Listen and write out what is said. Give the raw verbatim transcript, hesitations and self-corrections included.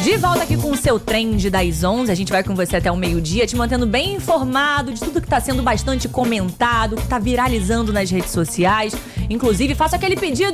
De volta aqui com o seu Trend das onze. A gente vai com você até o meio-dia, te mantendo bem informado de tudo que tá sendo bastante comentado, que tá viralizando nas redes sociais. Inclusive, faça aquele pedido